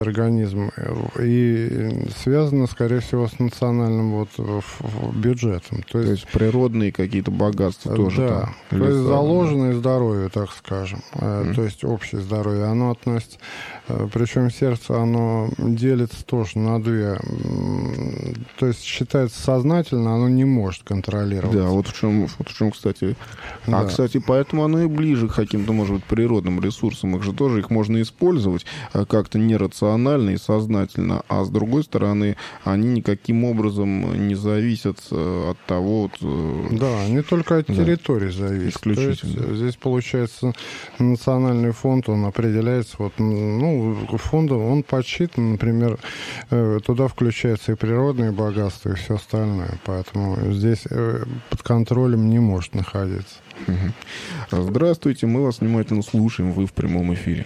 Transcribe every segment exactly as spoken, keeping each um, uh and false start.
организм, и связано, скорее всего, с национальным вот бюджетом. То есть, то есть природные какие-то богатства тоже да, там. То леса, есть заложенное да. здоровье, так скажем. Mm. То есть общее здоровье. Оно относится... Причем сердце, оно делится тоже на две. То есть считается сознательно, оно не может контролировать. Да, вот в чем, вот в чем, кстати. Да. А, кстати, поэтому оно и ближе к каким-то, может быть, природным ресурсам. Их же тоже их можно использовать как-то нерационально и сознательно. А с другой стороны, они никаким образом не зависят от того... Вот, да, не только от территории да. зависит. Исключительно. То есть, здесь, получается, национальный фонд, он определяется... Вот, ну, фонд, он подсчитан, например, туда включается и природные богатства, и все остальное. Поэтому здесь под контролем не может находиться. Угу. Здравствуйте, мы вас внимательно слушаем, вы в прямом эфире.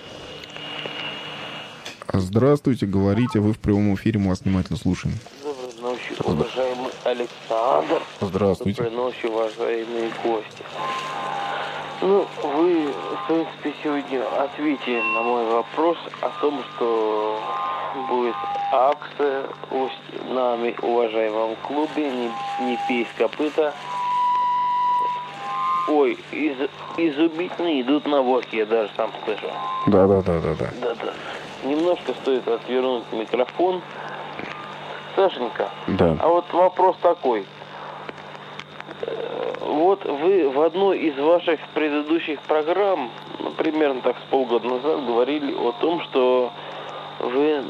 Здравствуйте, говорите, вы в прямом эфире, мы вас внимательно слушаем. Доброй ночи, уважаемый Александр. Здравствуйте. Доброй ночи, уважаемые гости. Ну, вы, в принципе, сегодня ответили на мой вопрос о том, что будет акция в нами, уважаемом клубе «Не, не пей с копыта». Ой, из, изумительно идут на водке, я даже сам слышу. Да, да, да, да, да. Да, да. Немножко стоит отвернуть микрофон. Сашенька, да. А вот вопрос такой. Вот вы в одной из ваших предыдущих программ, ну, примерно так с полгода назад, говорили о том, что вы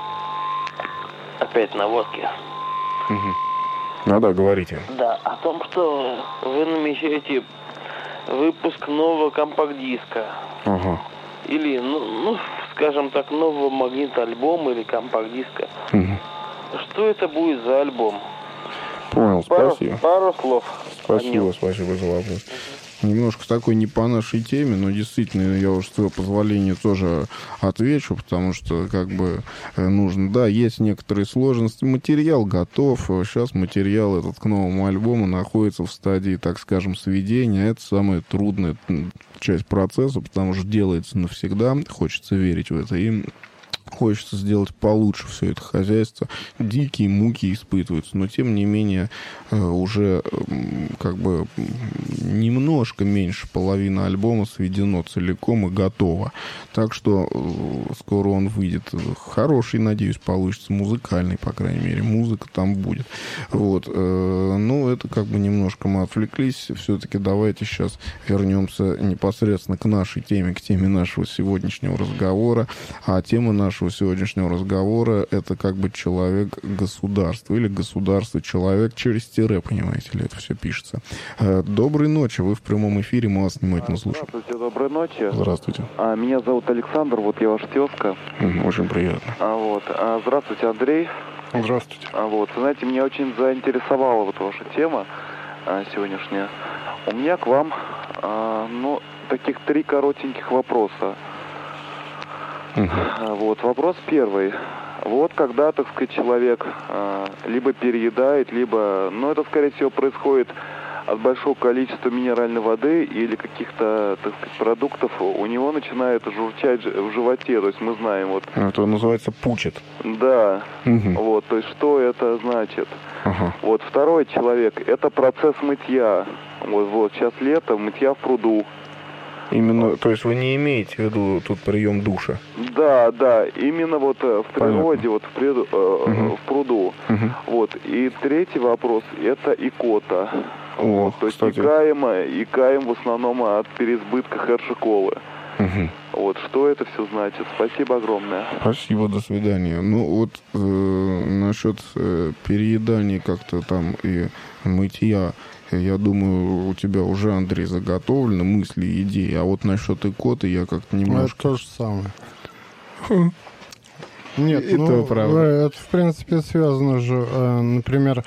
опять на водке. Угу. Ну да, говорите. Да, о том, что вы намечаете выпуск нового компакт-диска. Ага. Или, ну, ну, скажем так, нового магнит-альбома или компакт-диска. Угу. Что это будет за альбом? Понял, пару, спасибо. Пару слов. Спасибо, спасибо за вопрос. Немножко такой не по нашей теме, но действительно я уж с твоего позволения тоже отвечу, потому что как бы нужно... Да, есть некоторые сложности. Материал готов. Сейчас материал этот к новому альбому находится в стадии, так скажем, сведения. Это самая трудная часть процесса, потому что делается навсегда. Хочется верить в это. И хочется сделать получше все это хозяйство. Дикие муки испытываются, но тем не менее уже как бы немножко меньше половины альбома сведено целиком и готово. Так что скоро он выйдет. Хороший, надеюсь, получится. Музыкальный, по крайней мере. Музыка там будет. Вот. Ну, это как бы немножко мы отвлеклись. Все-таки давайте сейчас вернемся непосредственно к нашей теме, к теме нашего сегодняшнего разговора. А тема нашего сегодняшнего разговора — это как бы человек-государство или государство-человек через тире, понимаете ли, это все пишется. Доброй ночи, вы в прямом эфире, мы вас внимательно слушаем. Здравствуйте, доброй ночи. Здравствуйте. А, меня зовут Александр, вот я ваша тезка. Очень приятно. А, вот. А, здравствуйте, Андрей. Здравствуйте. А, вот. Знаете, меня очень заинтересовала вот ваша тема а, сегодняшняя. У меня к вам, а, ну, таких три коротеньких вопроса. Uh-huh. Вот, вопрос первый. Вот когда, так сказать, человек э, либо переедает, либо, ну, это, скорее всего, происходит от большого количества минеральной воды или каких-то, так сказать, продуктов, у него начинает журчать в животе, то есть мы знаем, вот. Это называется пучит. Да, uh-huh. Вот, то есть что это значит? Uh-huh. Вот, второй человек, это процесс мытья. Вот, вот, сейчас лето, мытья в пруду. Именно, то есть вы не имеете в виду тут прием душа? Да, да, именно вот в природе, вот в, природу, uh-huh. в пруду. Uh-huh. Вот. И третий вопрос — это икота. О, вот. То есть икаем, икаем в основном от переизбытка хершиколы. Uh-huh. Вот, что это все значит? Спасибо огромное. Спасибо, до свидания. Ну вот э, насчет э, переедания как-то там и мытья, я думаю, у тебя уже, Андрей, заготовлены мысли и идеи. А вот насчет икоты я как-то немножко... Это то же самое. Нет, это ну, правда. Это, в принципе, связано же, например,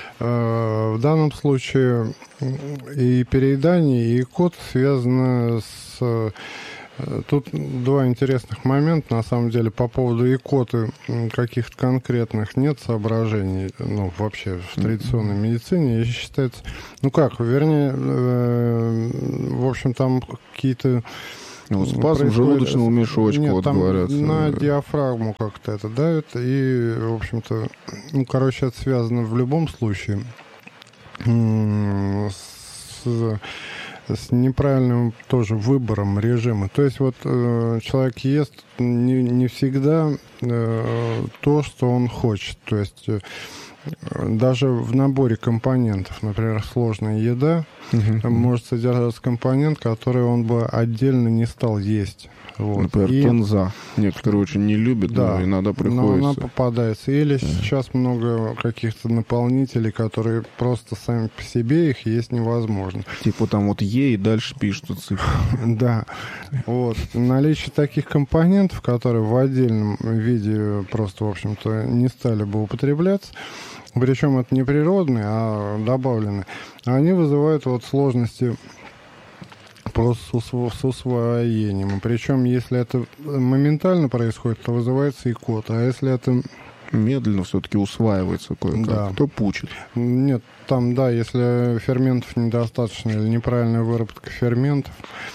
в данном случае и переедание, и икота связано с... Тут два интересных момента, на самом деле, по поводу икоты каких-то конкретных нет соображений, ну, вообще в традиционной медицине, и считается, ну как, вернее, э, в общем, там какие-то Вот спазм желудочного мешочка, Нет, вот там говорят. На диафрагму как-то это давит, и, в общем-то, ну, короче, это связано в любом случае с, с неправильным тоже выбором режима. То есть вот э, человек ест не, не всегда э, то, что он хочет. То есть э, даже в наборе компонентов, например, сложная еда, uh-huh. там может содержаться компонент, который он бы отдельно не стал есть. Вот. Например, и... тонза. Некоторые очень не любят, да, но иногда приходится. Но она попадается. Или uh-huh. сейчас много каких-то наполнителей, которые просто сами по себе их есть невозможно. Типа там вот Е и дальше пишут цифры. Да. Вот. Наличие таких компонентов, которые в отдельном виде просто, в общем-то, не стали бы употребляться, причем это не природные, а добавленные, они вызывают вот сложности просто с усвоением. Причем, если это моментально происходит, то вызывается икота. А если это медленно все-таки усваивается кое-как, да. то пучит. Нет, там, да, если ферментов недостаточно или неправильная выработка ферментов,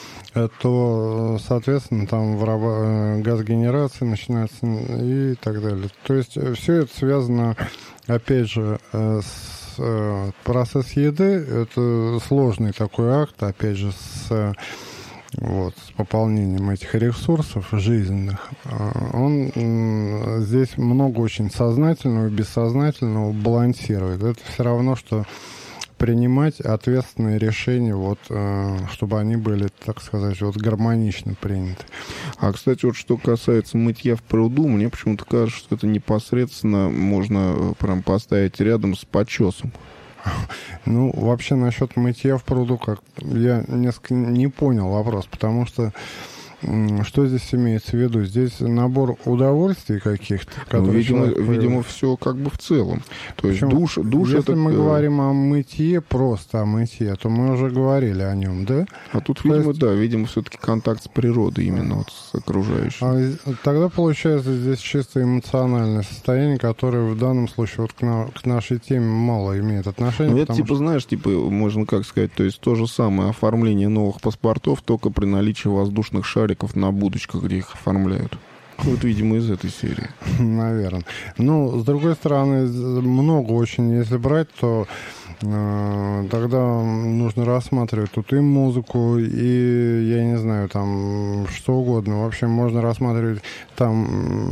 то, соответственно, там газгенерация начинается и так далее. То есть все это связано, опять же, с процесс еды. Это сложный такой акт, опять же, с, вот, с пополнением этих ресурсов жизненных. Он здесь много очень сознательного и бессознательного балансирует. Это все равно, что принимать ответственные решения, вот, э, чтобы они были, так сказать, вот, гармонично приняты. А, кстати, вот что касается мытья в пруду, мне почему-то кажется, что это непосредственно можно прям поставить рядом с почесом. Ну, вообще, насчет мытья в пруду, как я несколько не понял вопрос, потому что что здесь имеется в виду? Здесь набор удовольствий каких-то, ну, видимо, видимо, все как бы в целом. То есть душ, душ если это... мы говорим о мытье, просто о мытье, то мы уже говорили о нем, да? А тут, то видимо, есть... да, видимо, все-таки контакт с природой именно, вот, с окружающим. А, тогда получается здесь чисто эмоциональное состояние, которое в данном случае вот к, на, к нашей теме мало имеет отношения. Ну, это, типа, что... знаешь, типа, можно как сказать, то есть то же самое оформление новых паспортов, только при наличии воздушных шариков на будочках, где их оформляют. Вот, видимо, из этой серии. Наверное. Ну, с другой стороны, много очень, если брать, то э, тогда нужно рассматривать тут и музыку, и, я не знаю, там, что угодно. В общем, можно рассматривать там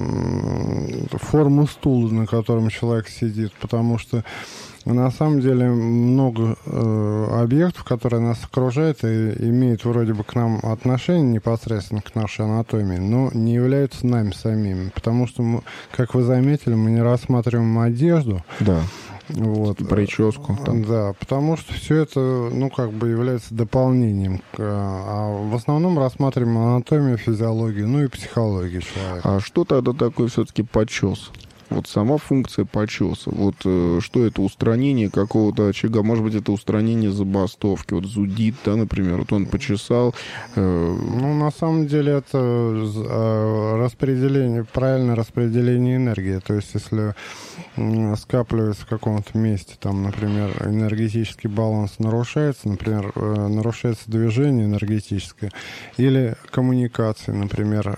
э, форму стула, на котором человек сидит, потому что на самом деле много э, объектов, которые нас окружают и имеют вроде бы к нам отношение непосредственно к нашей анатомии, но не являются нами самими. Потому что, мы, как вы заметили, мы не рассматриваем одежду. Да. Вот. Прическу. Там. Да, потому что все это, ну, как бы является дополнением. К, а в основном рассматриваем анатомию, физиологию, ну и психологию человека. А что тогда такое все-таки почес? Вот сама функция почеса. Вот э, что это? Устранение какого-то очага. Может быть, это устранение забастовки. Вот зудит, да, например. Вот он почесал. Э... Ну, на самом деле, это э, распределение, правильное распределение энергии. То есть, если э, скапливается в каком-то месте, там, например, энергетический баланс нарушается, например, э, нарушается движение энергетическое, или коммуникации, например,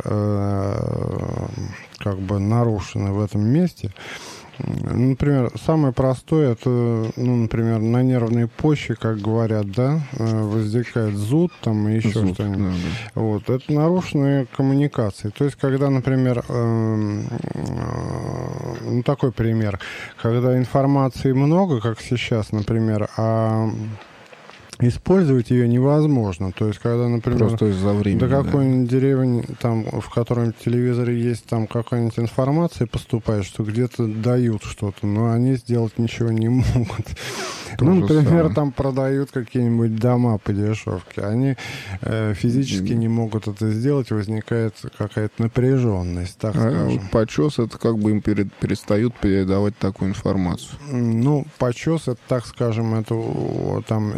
э, как бы нарушены в этом месте. Например, самое простое, это, ну, например, на нервной почве, как говорят, да, возникает зуд там и еще зуд, что-нибудь. Да, да. Вот. Это нарушенные коммуникации. То есть, когда, например, э, э, ну, такой пример, когда информации много, как сейчас, например, а использовать ее невозможно. То есть, когда, например, просто из-за времени, до какой-нибудь да. деревни, там, в котором телевизоре есть там какая-нибудь информация поступает, что где-то дают что-то, но они сделать ничего не могут. То ну, например, самое. Там продают какие-нибудь дома по дешевке. Они э, физически mm. не могут это сделать, возникает какая-то напряженность, так а скажем. Почес, это как бы им перед, перестают передавать такую информацию. Ну, почес, это, так скажем, это там либо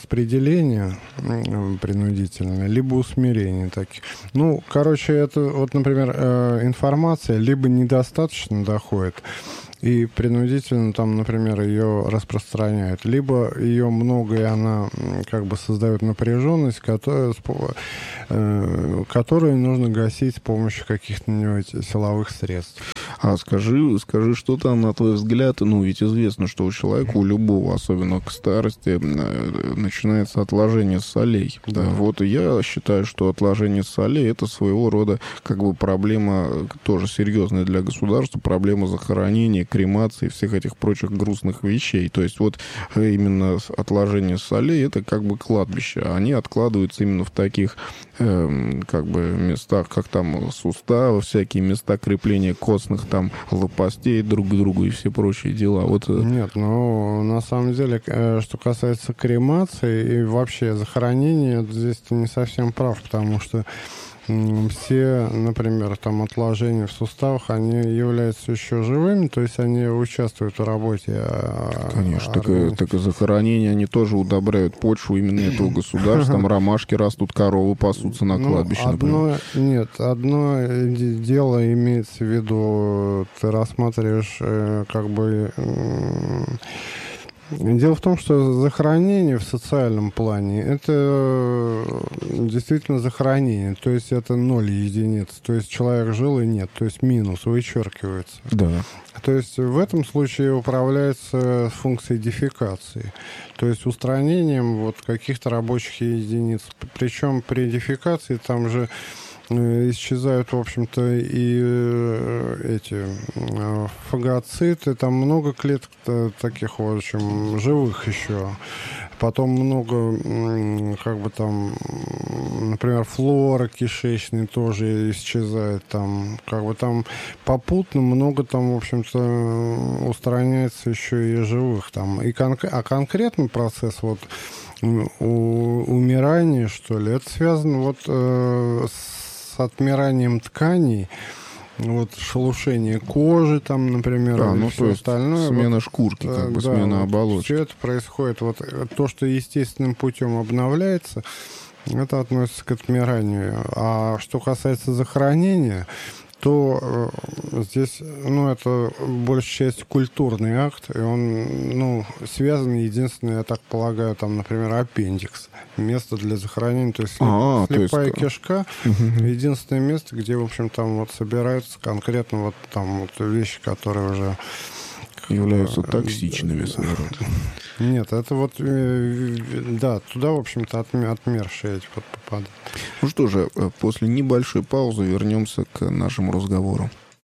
распределение принудительное, либо усмирение таких. Ну, короче, это вот, например, информация либо недостаточно доходит, и принудительно там, например, ее распространяют, либо ее много, и она как бы создает напряженность, которая, э, которую нужно гасить с помощью каких-нибудь силовых средств. А скажи, скажи, что там, на твой взгляд, ну, ведь известно, что у человека, у любого, особенно к старости, начинается отложение солей. Да. Вот и я считаю, что отложение солей — это своего рода как бы проблема тоже серьезная для государства, проблема захоронения, кремации, всех этих прочих грустных вещей. То есть вот именно отложение солей — это как бы кладбище. Они откладываются именно в таких э, как бы местах, как там суставы, всякие места крепления костных там лопастей друг к другу и все прочие дела. Вот... Нет, ну, на самом деле, что касается кремации и вообще захоронения, здесь ты не совсем прав, потому что все, например, там отложения в суставах, они являются еще живыми, то есть они участвуют в работе. Конечно, так и, так и захоронения, они тоже удобряют почву именно этого государства. Там ромашки растут, коровы пасутся на кладбище, ну, одно, нет, одно дело имеется в виду, ты рассматриваешь как бы... Дело в том, что захоронение в социальном плане — это действительно захоронение, то есть это ноль единиц, то есть человек жил и нет, то есть минус вычеркивается. Да. То есть в этом случае управляется функцией дефекации, то есть устранением вот каких-то рабочих единиц. Причем при дефекации там же исчезают, в общем-то, и эти фагоциты, там много клеток таких, в общем, живых еще. Потом много, как бы там, например, флора кишечной тоже исчезает там. Как бы там попутно много там, в общем-то, устраняется еще и живых там. И кон- а конкретный процесс вот у- умирания, что ли, это связано вот э, с отмиранием тканей, вот шелушение кожи там, например, а, ну, все остальное. Смена вот, шкурки, как бы, да, смена вот оболочки. Все это происходит. Вот то, что естественным путем обновляется, это относится к отмиранию. А что касается захоронения, то э, здесь, ну, это большая часть культурный акт, и он, ну, связан единственное, я так полагаю, там, например, аппендикс, место для захоронения, то есть а, слепая то есть... кишка, угу. Единственное место, где, в общем, там вот собираются конкретно вот там вот вещи, которые уже являются токсичными совершенно. Нет, это вот, да, туда, в общем-то, отмершие эти вот попадают. Ну что же, после небольшой паузы вернемся к нашему разговору.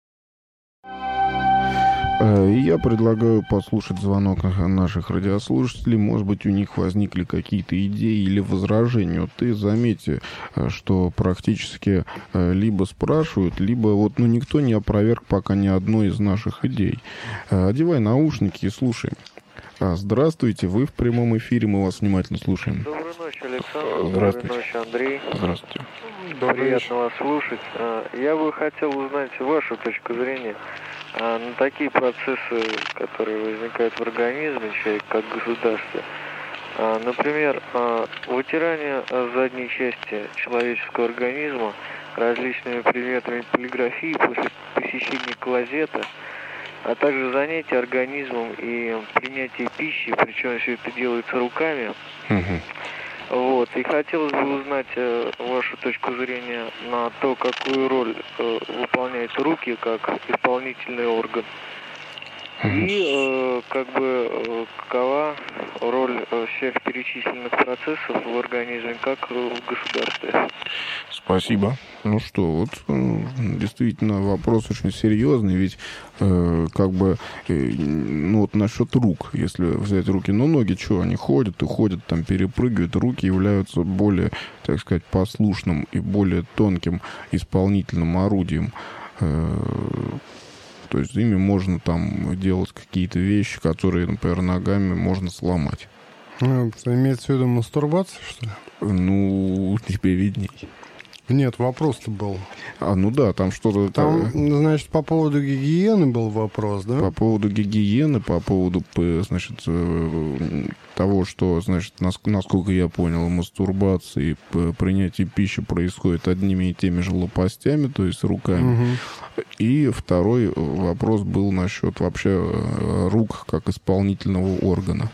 Я предлагаю послушать звонок наших радиослушателей. Может быть, у них возникли какие-то идеи или возражения. Вот ты заметьте, что практически либо спрашивают, либо вот, ну, никто не опроверг пока ни одной из наших идей. Одевай наушники и слушай. Здравствуйте, вы в прямом эфире, мы вас внимательно слушаем. Доброй ночи, Александр. Здравствуйте. Доброй ночи, Андрей. Здравствуйте. Приятно вас слушать. Я бы хотел узнать вашу точку зрения на такие процессы, которые возникают в организме человека, как государство. Например, вытирание задней части человеческого организма различными предметами полиграфии после посещения клозета, а также занятие организмом и принятие пищи, причем все это делается руками. Угу. Вот. И хотелось бы узнать э, вашу точку зрения на то, какую роль э, выполняют руки как исполнительный орган. И э, как бы э, какова роль э, всех перечисленных процессов в организме, как в государстве. Спасибо. Ну что, вот действительно вопрос очень серьезный, ведь э, как бы, э, ну вот насчет рук, если взять руки, ну ноги, что, они ходят и ходят, там перепрыгивают, руки являются более, так сказать, послушным и более тонким исполнительным орудием. Э, то есть ими можно там делать какие-то вещи, которые, например, ногами можно сломать. Ну, имеется в виду мастурбация, что ли? Ну, тебе видней. Нет, вопрос-то был. А, ну да, там что-то... Там, значит, по поводу гигиены был вопрос, да? По поводу гигиены, по поводу, значит, того, что, значит, насколько я понял, мастурбации, принятие пищи происходит одними и теми же лопастями, то есть руками. Угу. И второй вопрос был насчет вообще рук как исполнительного органа.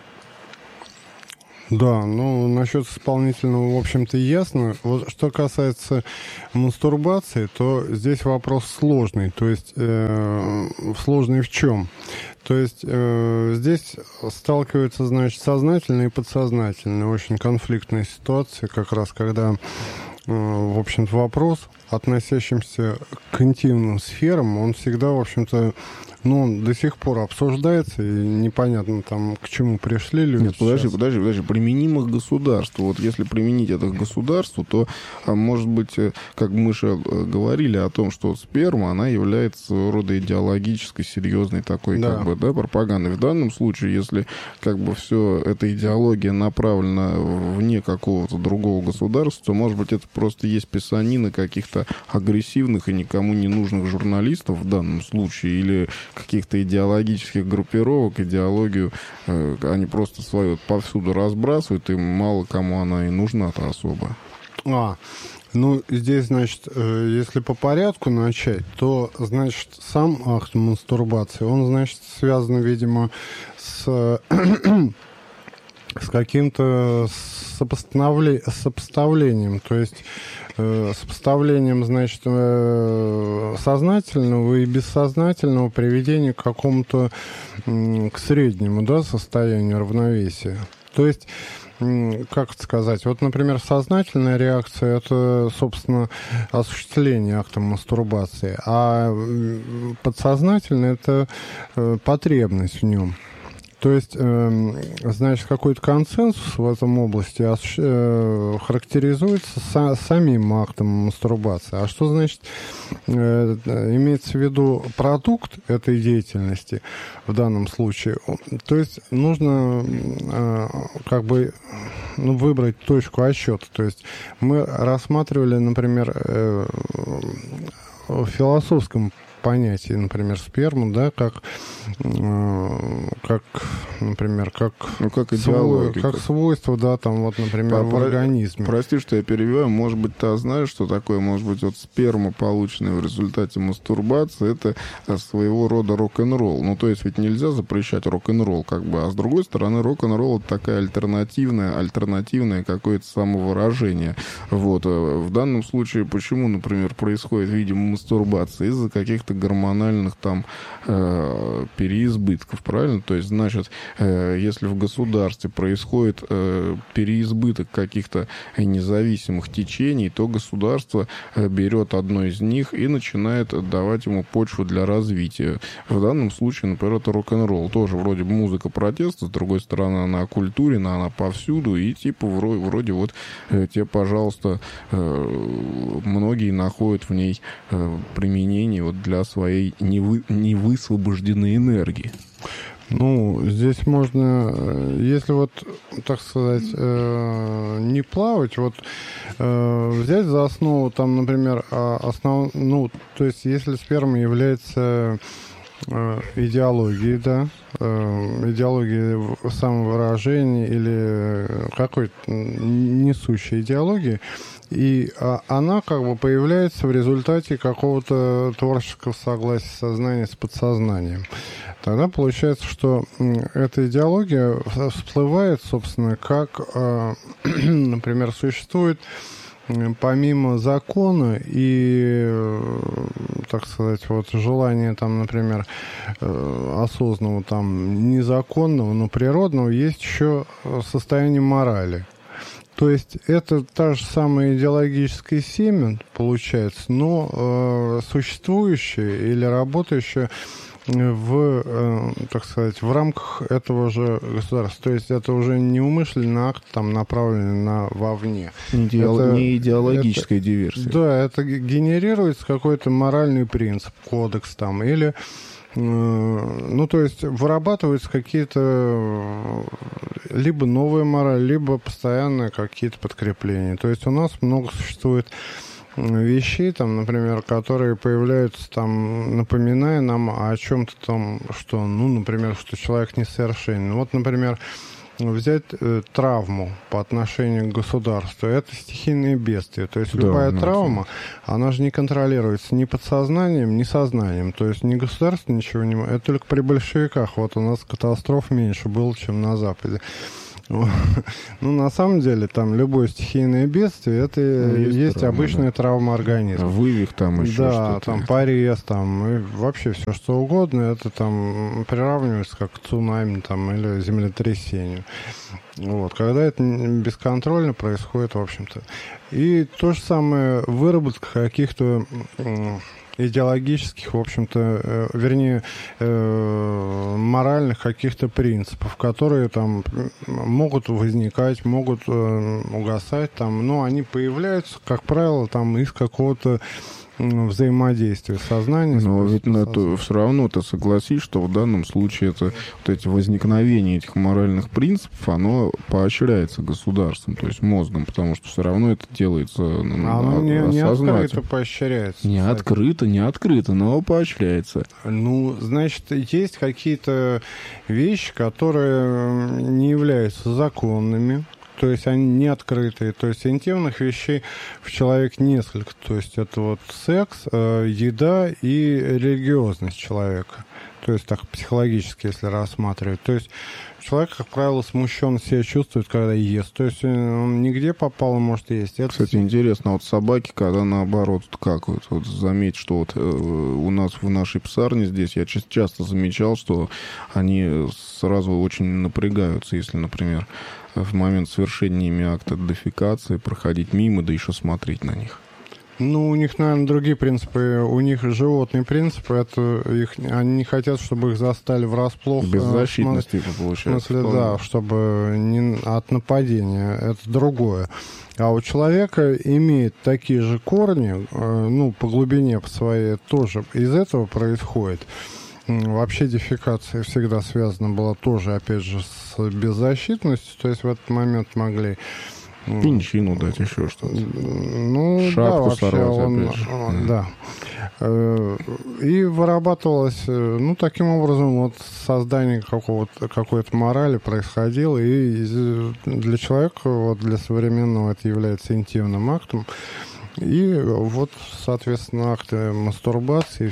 Да, ну, насчет исполнительного, в общем-то, ясно. Вот что касается мастурбации, то здесь вопрос сложный. То есть, э, сложный в чем? То есть, э, здесь сталкиваются, значит, сознательные и подсознательные. Очень конфликтная ситуация, как раз когда, э, в общем-то, вопрос, относящимся к интимным сферам, он всегда, в общем-то, ну, он до сих пор обсуждается, и непонятно там, к чему пришли люди. Нет, подожди, сейчас. подожди, подожди. Применимо к государству. Вот если применить это к государству, то, может быть, как мы же говорили о том, что сперма, она является своего рода идеологической, серьезной такой, да. как бы, да, пропагандой. В данном случае, если, как бы, все эта идеология направлена вне какого-то другого государства, то, может быть, это просто есть писанина каких-то агрессивных и никому не нужных журналистов в данном случае, или каких-то идеологических группировок, идеологию, э, они просто свою повсюду разбрасывают, и мало кому она и нужна-то особо. А, ну, здесь, значит, э, если по порядку начать, то, значит, сам акт мастурбации, он, значит, связан, видимо, с... с каким-то сопоставле... сопоставлением, то есть э, сопоставлением, значит, э, сознательного и бессознательного приведения к какому-то, э, к среднему, да, состоянию равновесия. То есть, э, как это сказать, вот, например, сознательная реакция – это, собственно, осуществление акта мастурбации, а подсознательная – это э, потребность в нем. То есть, э, значит, какой-то консенсус в этом области э, характеризуется са- самим актом мастурбации. А что значит, э, имеется в виду продукт этой деятельности в данном случае? То есть нужно э, как бы ну, выбрать точку отсчета. То есть мы рассматривали, например, э, в философском понятие, например, сперму, да, как, э, как например, как, ну, как, свой, как свойство, да, там, вот, например, а, в про... организме. Прости, что я перебиваю, может быть, ты знаешь, что такое, может быть, вот сперма, полученная в результате мастурбации, это своего рода рок-н-ролл. Ну, то есть ведь нельзя запрещать рок-н-ролл, как бы, а с другой стороны, рок-н-ролл — это такая альтернативная, альтернативное какое-то самовыражение. Вот. В данном случае, почему, например, происходит, видимо, мастурбация? Из-за каких-то гормональных там э, переизбытков, правильно? То есть, значит, э, если в государстве происходит э, переизбыток каких-то независимых течений, то государство э, берет одно из них и начинает давать ему почву для развития. В данном случае, например, это рок-н-ролл. Тоже вроде бы музыка протеста, с другой стороны, она оккультурена, она повсюду, и типа вроде, вроде вот э, тебе, пожалуйста, э, многие находят в ней э, применение вот для своей невы, невысвобожденной энергии. Ну, здесь можно, если вот, так сказать, э, не плавать, вот э, взять за основу, там, например, основ, ну, то есть, если сперма является э, идеологией, да, э, идеологией самовыражения или какой-то несущей идеологии, и а, она как бы появляется в результате какого-то творческого согласия сознания с подсознанием. Тогда получается, что эта идеология всплывает, собственно, как, э, например, существует помимо закона и, так сказать, вот желания там, например, осознанного, там, незаконного, но природного, есть еще состояние морали. То есть это та же самая идеологическая семя, получается, но э, существующая или работающая в, э, так сказать, в рамках этого же государства. То есть это уже не умышленный акт, там, направленный на вовне. Идеал... Это, не идеологическая это, диверсия. Да, это генерируется какой-то моральный принцип, кодекс там, или ну, то есть вырабатываются какие-то либо новые морали, либо постоянные какие-то подкрепления. То есть у нас много существует вещей, там, например, которые появляются, там, напоминая нам о чем-то там, что, ну, например, что человек несовершенен. Вот, например, взять э, травму по отношению к государству. Это стихийные бедствия. То есть любая да, травма, да. Она же не контролируется ни подсознанием, ни сознанием. То есть ни государство ничего не... Это только при большевиках. Вот у нас катастроф меньше было, чем на Западе. Ну, на самом деле, там любое стихийное бедствие, это ну, есть, есть травма, обычная да. травма организма. Вывих там еще да, что-то. Да, там порез, там, и вообще все что угодно, это там приравнивается как к цунами там, или землетрясению. Вот, когда это бесконтрольно происходит, в общем-то. И то же самое выработка каких-то идеологических, в общем-то, э, вернее, э, моральных каких-то принципов, которые там могут возникать, могут э, угасать, там, но они появляются, как правило, там из какого-то взаимодействия сознания. Но ведь на то, все равно ты согласись, что в данном случае это вот эти возникновения этих моральных принципов, оно поощряется государством, то есть мозгом, потому что все равно это делается оно не, не открыто поощряется. Не кстати. открыто, не открыто, но поощряется. Ну, значит, есть какие-то вещи, которые не являются законными. То есть они не открытые. То есть интимных вещей в человеке несколько. То есть это вот секс, э, еда и религиозность человека. То есть так психологически, если рассматривать. То есть человек, как правило, смущенно себя чувствует, когда ест. То есть он нигде попало может есть. Это... Кстати, интересно, вот собаки, когда наоборот какают. Вот заметь, что вот у нас в нашей псарне здесь я часто замечал, что они сразу очень напрягаются, если, например, в момент совершения ими акта дефекации проходить мимо, да еще смотреть на них. Ну, у них, наверное, другие принципы. У них животные принципы. Это их, они не хотят, чтобы их застали врасплох. Беззащитность, типа, получается. В смысле, да, чтобы не от нападения. Это другое. А у человека имеет такие же корни, ну, по глубине по своей тоже. Из этого происходит. Вообще дефекация всегда связана была тоже, опять же, с беззащитностью. То есть в этот момент могли... Пинчину дать, еще что-то. Ну, шапку да, вообще сорвать, он, опять же. Он, да. И вырабатывалось, ну, таким образом, вот создание какого-то, какой-то морали происходило, и для человека, вот для современного это является интимным актом. И вот, соответственно, акты мастурбации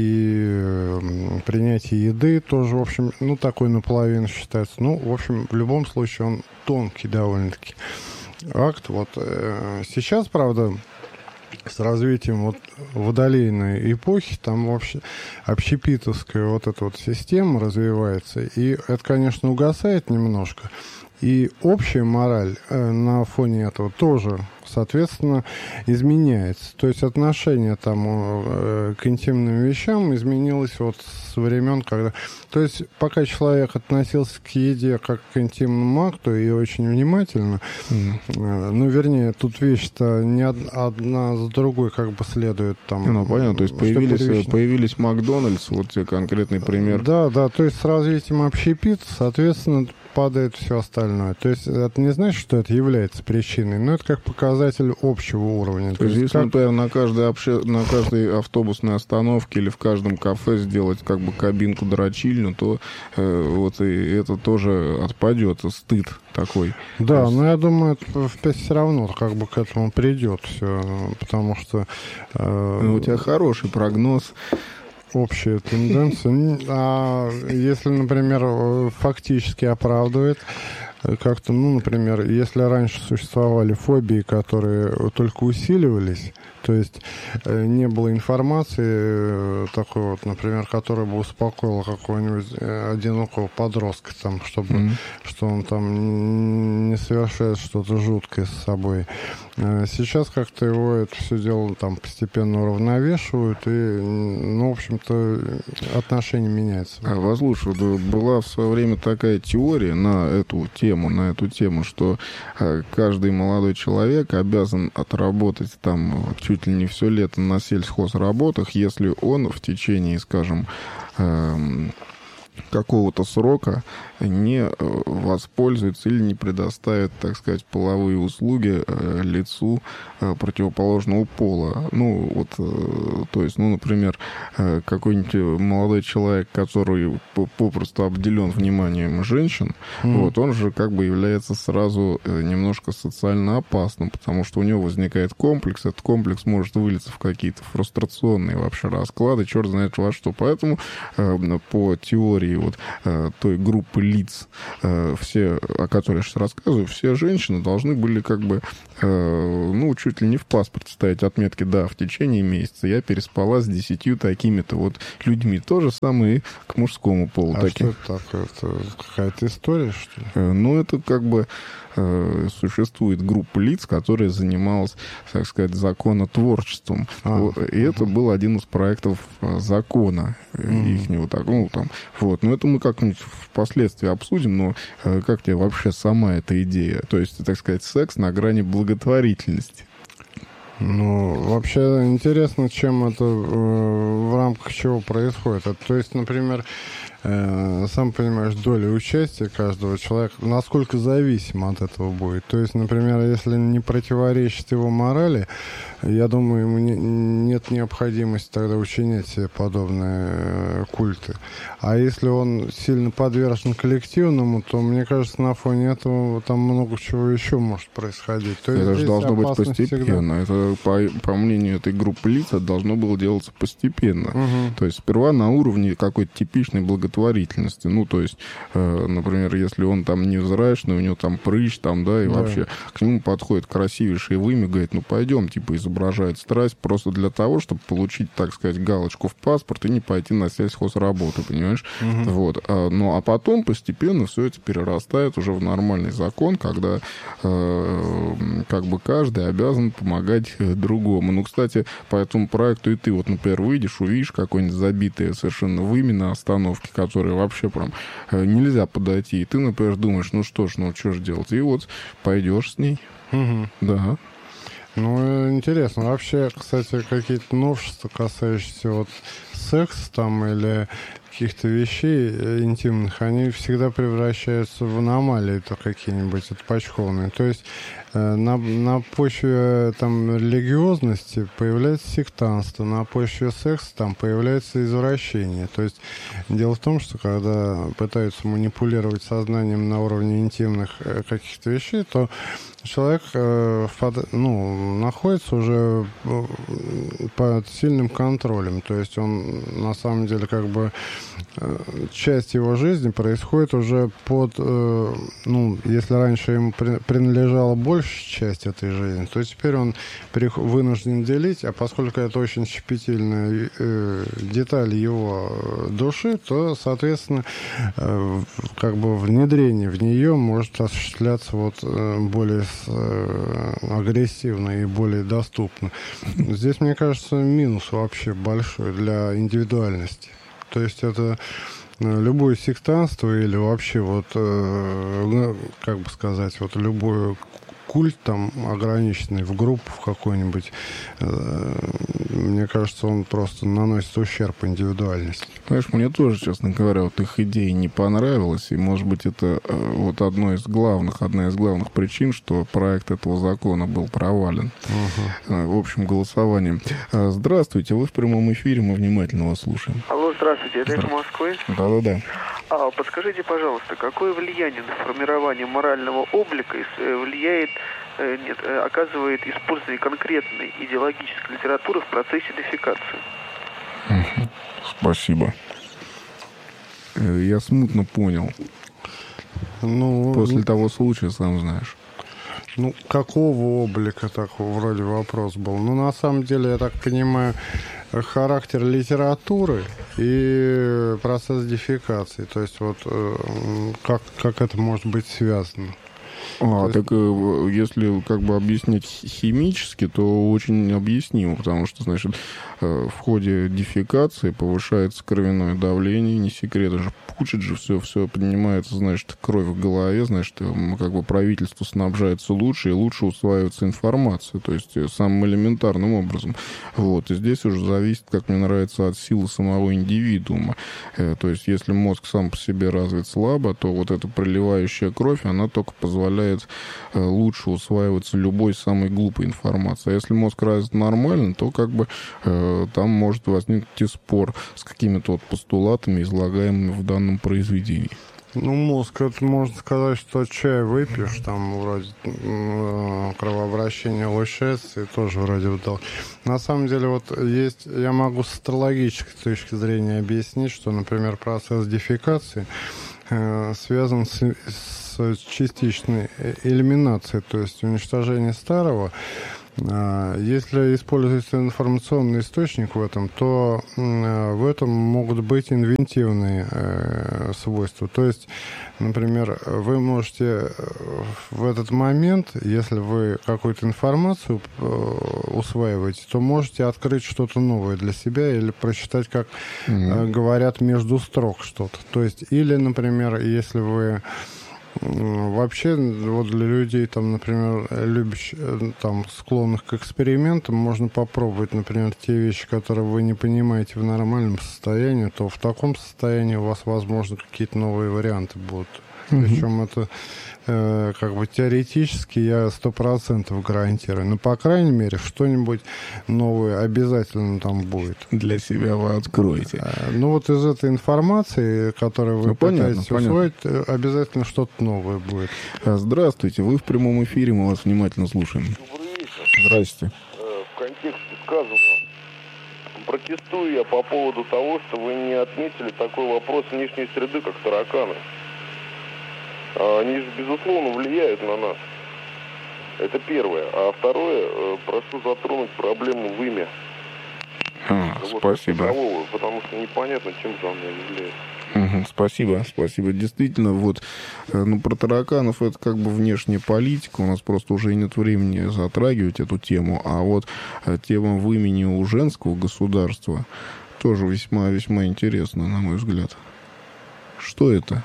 и принятие еды тоже, в общем, ну, такой наполовину считается. Ну, в общем, в любом случае он тонкий довольно-таки акт. Вот сейчас, правда, с развитием вот водолейной эпохи, там вообще общепитовская вот эта вот система развивается, и это, конечно, угасает немножко. И общая мораль э, на фоне этого тоже, соответственно, изменяется. То есть отношение там э, к интимным вещам изменилось вот с времен, когда... То есть пока человек относился к еде как к интимному акту и очень внимательно, mm. э, ну, вернее, тут вещи-то не од- одна за другой как бы следует там... Ну, понятно, то есть появились, появились Макдональдс, вот тебе конкретный пример. Да, да, то есть с развитием общепита, соответственно, падает все остальное. То есть это не значит, что это является причиной, но это как показатель общего уровня. То, То есть, если, как... например, на каждой, обще... на каждой автобусной остановке или в каждом кафе сделать как бы кабинку-дрочильню, то э, вот и это тоже отпадет, стыд такой. Да, есть... но я думаю, это все равно как бы к этому придет все, потому что... Э... Ну, у тебя хороший прогноз. Общая тенденция. А если, например, фактически оправдывает как-то, ну, например, если раньше существовали фобии, которые только усиливались, то есть не было информации такой вот, например, которая бы успокоила какого-нибудь одинокого подростка, там, чтобы, mm-hmm. что он там не совершает что-то жуткое с собой. Сейчас как-то его это все дело там постепенно уравновешивают, и, ну, в общем-то, отношение меняется. А, Вослуш, была в свое время такая теория на эту тему, на эту тему, что каждый молодой человек обязан отработать там чуть ли не все лето на сельхозработах, если он в течение, скажем, какого-то срока не воспользуется или не предоставит, так сказать, половые услуги лицу противоположного пола. Ну, вот, то есть, ну, например, какой-нибудь молодой человек, который попросту обделен вниманием женщин, mm. вот, он же как бы является сразу немножко социально опасным, потому что у него возникает комплекс, этот комплекс может вылиться в какие-то фрустрационные вообще расклады, черт знает во что. Поэтому по теории вот той группы лиц, все, о которой я сейчас рассказываю, все женщины должны были как бы, ну, чуть ли не в паспорт ставить отметки: да, в течение месяца я переспала с десятью такими-то вот людьми. То же самое и к мужскому полу. А таким. что это такое? Это какая-то история, что ли? Ну, это как бы существует группа лиц, которая занималась, так сказать, законотворчеством. А, и угу. это был один из проектов закона угу. ихнего. Так, ну, там, вот. Но это мы как-нибудь впоследствии обсудим, но как тебе вообще сама эта идея? То есть, так сказать, секс на грани благотворительности. Ну, вообще интересно, чем это, в рамках чего происходит. То есть, например, сам понимаешь, доля участия каждого человека, насколько зависимо от этого будет. То есть, например, если не противоречит его морали, я думаю, ему не, нет необходимости тогда учинять себе подобные культы. А если он сильно подвержен коллективному, то, мне кажется, на фоне этого там много чего еще может происходить. То это есть же должно быть постепенно. Всегда... Это, по, по мнению этой группы лиц, это должно было делаться постепенно. Угу. То есть сперва на уровне какой-то типичной благотворительности. Ну, то есть, э, например, если он там невзрачный, у него там прыщ, там, да, и да. вообще к нему подходит красивейший вымя, говорит: ну, пойдем, типа, изображает страсть просто для того, чтобы получить, так сказать, галочку в паспорт и не пойти на сельхозработу, понимаешь? Угу. Вот. А, ну, а потом постепенно все это перерастает уже в нормальный закон, когда э, как бы каждый обязан помогать другому. Ну, кстати, по этому проекту и ты вот, например, выйдешь, увидишь какое-нибудь забитое совершенно вымя на остановке, которое вообще прям нельзя подойти. И ты, например, думаешь: ну что ж, ну что ж делать? И вот пойдешь с ней. Угу. Да. Ну, интересно. Вообще, кстати, какие-то новшества, касающиеся вот секса там или каких-то вещей интимных, они всегда превращаются в аномалии-то какие-нибудь отпочкованные. То есть э, на, на почве там религиозности появляется сектантство, на почве секса там появляется извращение. То есть дело в том, что когда пытаются манипулировать сознанием на уровне интимных э, каких-то вещей, то человек э, впад... ну, находится уже под сильным контролем. То есть он на самом деле как бы э, часть его жизни происходит уже под... Э, ну, если раньше ему при... принадлежала большая часть этой жизни, то теперь он при... вынужден делить, а поскольку это очень щепетильная э, деталь его души, то, соответственно, э, как бы внедрение в нее может осуществляться вот э, более агрессивно и более доступно. Здесь, мне кажется, минус вообще большой для индивидуальности. То есть это любое сектантство или вообще вот, как бы сказать, вот любой культ там ограниченный в группу в какой-нибудь, мне кажется, он просто наносит ущерб индивидуальности. Знаешь, мне тоже, честно говоря, вот их идея не понравилась, и, может быть, это вот одно из главных, одна из главных причин, что проект этого закона был провален uh-huh. в общем голосовании. Здравствуйте, вы в прямом эфире, мы внимательно вас слушаем. Алло, здравствуйте, это из Москвы? Да-да-да. А, подскажите, пожалуйста, какое влияние на формирование морального облика влияет, нет, оказывает использование конкретной идеологической литературы в процессе дефекации? Спасибо. Я смутно понял. Ну, После того случая, сам знаешь. Ну, какого облика такого вроде вопрос был? Ну, на самом деле, я так понимаю, характер литературы и процесс дефекации. То есть, вот как, как это может быть связано? А, То так э, если как бы объяснять химически, то очень объяснимо, потому что, значит, э, в ходе дефекации повышается кровяное давление, не секрет, же пучит же все, все поднимается, значит, кровь в голове, значит, э, как бы правительство снабжается лучше, и лучше усваивается информация, то есть э, самым элементарным образом. Вот, и здесь уже зависит, как мне нравится, от силы самого индивидуума. Э, то есть если мозг сам по себе развит слабо, то вот эта проливающая кровь, она только позволяет лучше усваиваться любой самой глупой информации. А если мозг развит нормально, то как бы э, там может возникнуть и спор с какими-то вот постулатами, излагаемыми в данном произведении. Ну, мозг, это можно сказать, что чай выпьешь, там вроде э, кровообращение улучшается, и тоже вроде вдал. На самом деле, вот есть, я могу с астрологической точки зрения объяснить, что, например, процесс дефекации э, связан с, с частичной элиминацией, то есть уничтожение старого. Если используется информационный источник в этом, то в этом могут быть инвентивные свойства. То есть, например, вы можете в этот момент, если вы какую-то информацию усваиваете, то можете открыть что-то новое для себя или прочитать, как mm-hmm. говорят, между строк что-то. То есть, или, например, если вы вообще, вот для людей, там, например, любящих, там, склонных к экспериментам, можно попробовать, например, те вещи, которые вы не понимаете в нормальном состоянии, то в таком состоянии у вас, возможно, какие-то новые варианты будут. Mm-hmm. Причем это э, как бы теоретически я сто процентов гарантирую. Но, по крайней мере, что-нибудь новое обязательно там будет. Для себя вы откроете. Э, ну, вот из этой информации, которую вы ну, пытаетесь понятно, усвоить, понятно. Обязательно что-то новое будет. Здравствуйте, вы в прямом эфире, мы вас внимательно слушаем. Добрый вечер. Здрасте. В контексте сказанного протестую я по поводу того, что вы не отметили такой вопрос внешней среды, как тараканы. Они же, безусловно, влияют на нас. Это первое. А второе, прошу затронуть проблему вымя. А, вот спасибо. Такового, потому что непонятно, чем же она является. Угу, спасибо, спасибо. Действительно, вот, ну, про тараканов это как бы внешняя политика. У нас просто уже нет времени затрагивать эту тему. А вот тема вымени у женского государства тоже весьма-весьма интересна, на мой взгляд. Что это?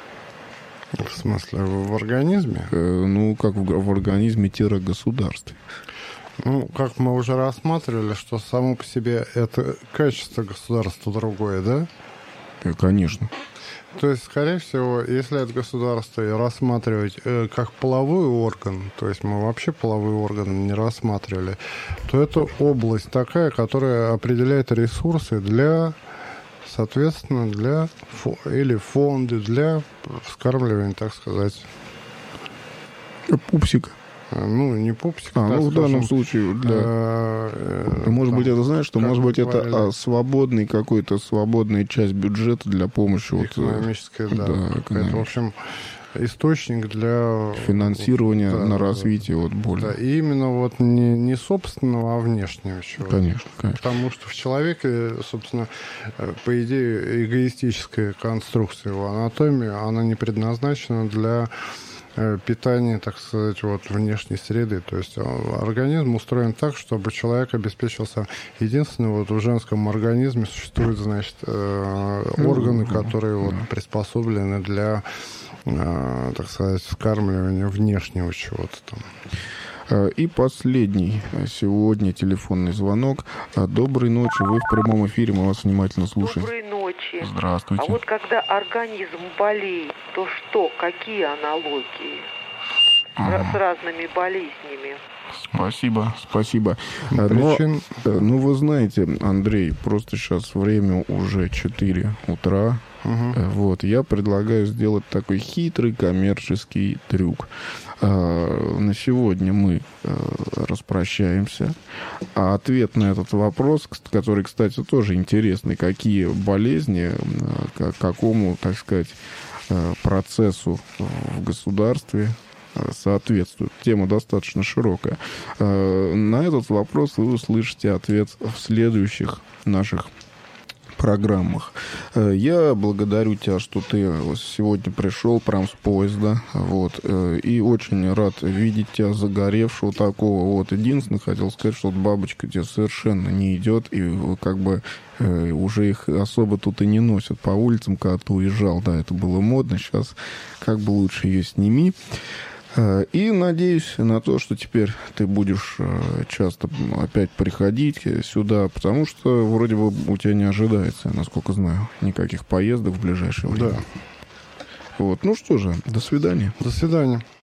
В смысле, в организме? Э, ну, как в, в организме-государстве. Ну, как мы уже рассматривали, что само по себе это качество государства другое, да? Э, конечно. То есть, скорее всего, если это государство рассматривать э, как половой орган, то есть мы вообще половой орган не рассматривали, то это область такая, которая определяет ресурсы для... Соответственно, для фо- или фонды для вскармливания, так сказать. Пупсика. Ну, не пупсик. А, ну, в скажем, данном случае, для... э, может там, быть, это, знаешь, что, может быть, это говорили, свободный какой-то, свободная часть бюджета для помощи. Экономическая, вот, да. да это, в общем, источник для... Финансирования да, на да, развитие да, вот боли. Да, и именно вот не, не собственного, а внешнего чего-то. Конечно, конечно. Потому что в человеке, собственно, по идее, эгоистическая конструкция его анатомии, она не предназначена для питания, так сказать, вот внешней среды. То есть организм устроен так, чтобы человек обеспечился. Единственное, вот в женском организме существуют, значит, органы, которые вот приспособлены для, так сказать, вскармливания внешнего чего-то там. И последний сегодня телефонный звонок. Доброй ночи, вы в прямом эфире, мы вас внимательно слушаем. Доброй ночи. Здравствуйте. А вот когда организм болеет, то что, какие аналогии mm. с разными болезнями? Спасибо, спасибо. Но, Причин... ну, вы знаете, Андрей, просто сейчас время уже четыре утра. Угу. Вот, я предлагаю сделать такой хитрый коммерческий трюк. На сегодня мы распрощаемся. А ответ на этот вопрос, который, кстати, тоже интересный, какие болезни, к какому, так сказать, процессу в государстве соответствует. Тема достаточно широкая. На этот вопрос вы услышите ответ в следующих наших программах. Я благодарю тебя, что ты сегодня пришел прям с поезда, вот, и очень рад видеть тебя загоревшего такого, вот. Единственное, хотел сказать, что вот бабочка тебе совершенно не идет, и как бы уже их особо тут и не носят по улицам, когда ты уезжал, да, это было модно, сейчас как бы лучше ее сними. И надеюсь на то, что теперь ты будешь часто опять приходить сюда, потому что вроде бы у тебя не ожидается, насколько знаю, никаких поездок в ближайшее время. Да. Вот. Ну что же, до свидания. До свидания.